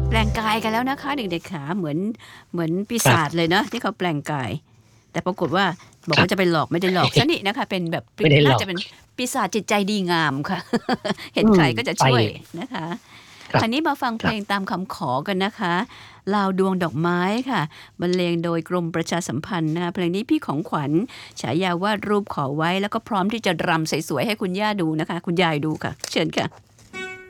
แปลงกายกันแล้วนะคะเด็กๆขาเหมือนปีศาจครับเลยเนาะที่เขาแปลงกายแต่ปรากฏว่าบอกครับว่าจะไปหลอกไม่ได้หลอกซะนี่นะคะเป็นแบบไม่ได้หลอกน่าจะเป็นปีศาจจิตใจดีงามค่ะเห็นอืมใครก็จะไปช่วยเลยนะคะครับคราวนี้มาฟังเพครับลงตามคำขอกันนะคะลาวดวงดอกไม้ค่ะบรรเลงโดยกรมประชาสัมพันธ์นะคะเพลงนี้พี่ของขวัญฉายาวาดรูปขอไว้แล้วก็พร้อมที่จะรำสวยๆให้คุณย่าดูนะคะคุณยายดูค่ะเชิญค่ะ